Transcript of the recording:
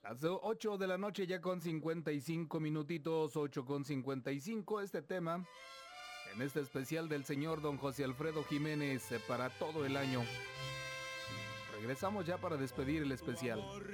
Las 8 de la noche ya con 55 minutitos, 8:55. Este tema, en este especial del señor don José Alfredo Jiménez, para todo el año. Regresamos ya para despedir el especial.